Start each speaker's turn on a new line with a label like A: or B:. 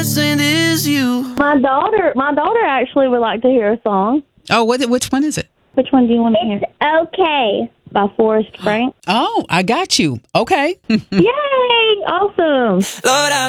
A: My daughter actually would like to hear a song.
B: Oh, which one is it?
A: Which one do you want to hear?
C: It's okay.
A: By Forrest Frank.
B: Oh, I got you. Okay.
A: Yay! Awesome.
D: Lord,